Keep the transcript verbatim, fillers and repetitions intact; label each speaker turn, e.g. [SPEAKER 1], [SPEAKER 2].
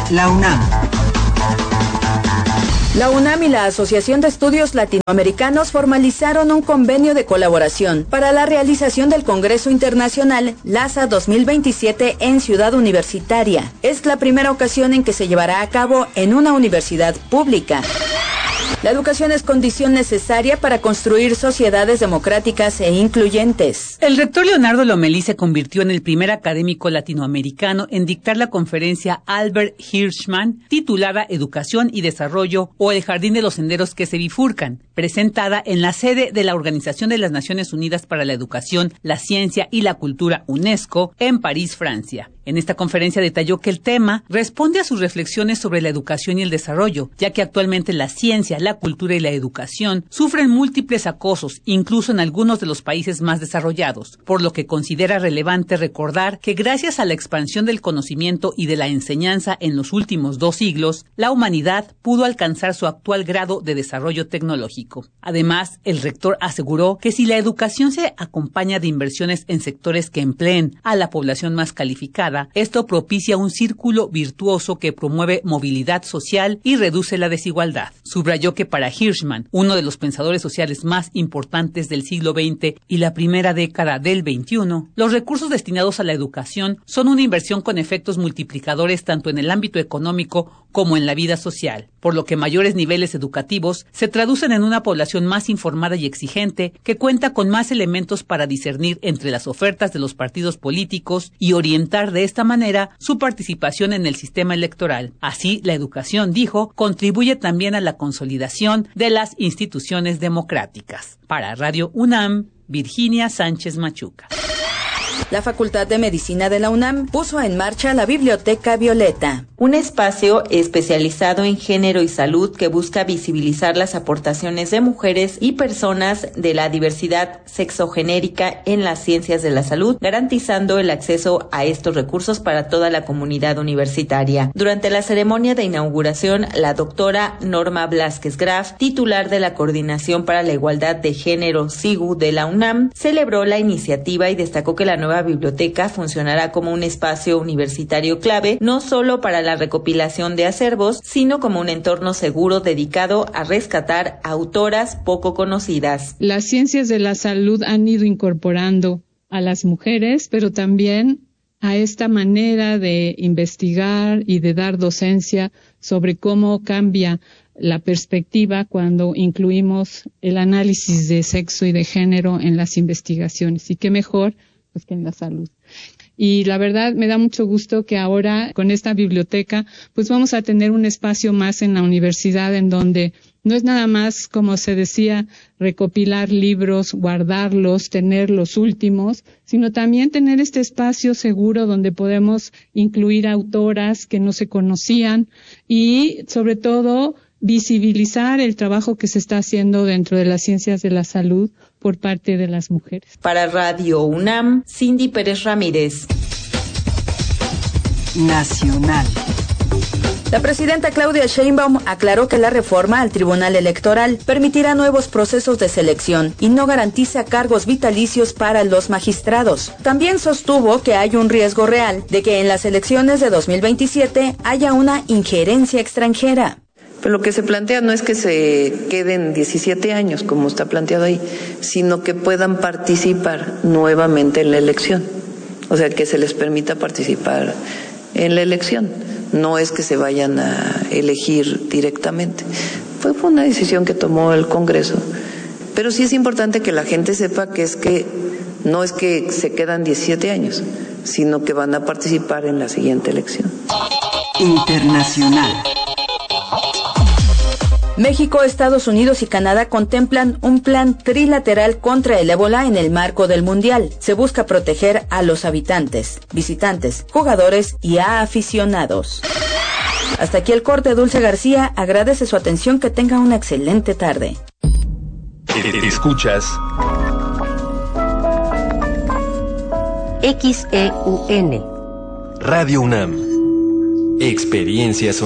[SPEAKER 1] La UNAM.
[SPEAKER 2] La UNAM y la Asociación de Estudios Latinoamericanos formalizaron un convenio de colaboración para la realización del Congreso Internacional LASA dos mil veintisiete en Ciudad Universitaria. Es la primera ocasión en que se llevará a cabo en una universidad pública. La educación es condición necesaria para construir sociedades democráticas e incluyentes.
[SPEAKER 3] El rector Leonardo Lomelí se convirtió en el primer académico latinoamericano en dictar la conferencia Albert Hirschman, titulada Educación y Desarrollo o El Jardín de los Senderos que se bifurcan, presentada en la sede de la Organización de las Naciones Unidas para la Educación, la Ciencia y la Cultura, UNESCO, en París, Francia. En esta conferencia detalló que el tema responde a sus reflexiones sobre la educación y el desarrollo, ya que actualmente la ciencia, la cultura y la educación sufren múltiples acosos, incluso en algunos de los países más desarrollados, por lo que considera relevante recordar que gracias a la expansión del conocimiento y de la enseñanza en los últimos dos siglos, la humanidad pudo alcanzar su actual grado de desarrollo tecnológico. Además, el rector aseguró que si la educación se acompaña de inversiones en sectores que empleen a la población más calificada, esto propicia un círculo virtuoso que promueve movilidad social y reduce la desigualdad. Subrayó que para Hirschman, uno de los pensadores sociales más importantes del siglo veinte y la primera década del veintiuno, los recursos destinados a la educación son una inversión con efectos multiplicadores tanto en el ámbito económico como en la vida social, por lo que mayores niveles educativos se traducen en una población más informada y exigente que cuenta con más elementos para discernir entre las ofertas de los partidos políticos y orientar de esta manera su participación en el sistema electoral. Así, la educación, dijo, contribuye también a la consolidación de las instituciones democráticas. Para Radio UNAM, Virginia Sánchez Machuca.
[SPEAKER 2] La Facultad de Medicina de la UNAM puso en marcha la Biblioteca Violeta,
[SPEAKER 4] un espacio especializado en género y salud que busca visibilizar las aportaciones de mujeres y personas de la diversidad sexogenérica en las ciencias de la salud, garantizando el acceso a estos recursos para toda la comunidad universitaria. Durante la ceremonia de inauguración, la doctora Norma Blázquez Graf, titular de la Coordinación para la Igualdad de Género S I G U de la UNAM, celebró la iniciativa y destacó que la nueva biblioteca funcionará como un espacio universitario clave, no solo para la recopilación de acervos, sino como un entorno seguro dedicado a rescatar autoras poco conocidas.
[SPEAKER 5] Las ciencias de la salud han ido incorporando a las mujeres, pero también a esta manera de investigar y de dar docencia sobre cómo cambia la perspectiva cuando incluimos el análisis de sexo y de género en las investigaciones. Y qué mejor pues que en la salud. Y la verdad me da mucho gusto que ahora con esta biblioteca pues vamos a tener un espacio más en la universidad en donde no es nada más, como se decía, recopilar libros, guardarlos, tener los últimos, sino también tener este espacio seguro donde podemos incluir autoras que no se conocían y sobre todo visibilizar el trabajo que se está haciendo dentro de las ciencias de la salud por parte de las mujeres.
[SPEAKER 4] Para Radio UNAM, Cindy Pérez Ramírez.
[SPEAKER 1] Nacional.
[SPEAKER 2] La presidenta Claudia Sheinbaum aclaró que la reforma al Tribunal Electoral permitirá nuevos procesos de selección y no garantiza cargos vitalicios para los magistrados. También sostuvo que hay un riesgo real de que en las elecciones de dos mil veintisiete haya una injerencia extranjera.
[SPEAKER 6] Pero lo que se plantea no es que se queden diecisiete años, como está planteado ahí, sino que puedan participar nuevamente en la elección. O sea, que se les permita participar en la elección. No es que se vayan a elegir directamente. Fue una decisión que tomó el Congreso. Pero sí es importante que la gente sepa que es que no es que se quedan diecisiete años, sino que van a participar en la siguiente elección.
[SPEAKER 1] Internacional.
[SPEAKER 2] México, Estados Unidos y Canadá contemplan un plan trilateral contra el ébola en el marco del Mundial. Se busca proteger a los habitantes, visitantes, jugadores y a aficionados. Hasta aquí el corte. Dulce García agradece su atención. Que tenga una excelente tarde.
[SPEAKER 7] Escuchas
[SPEAKER 8] X E U N Radio UNAM.
[SPEAKER 7] Experiencias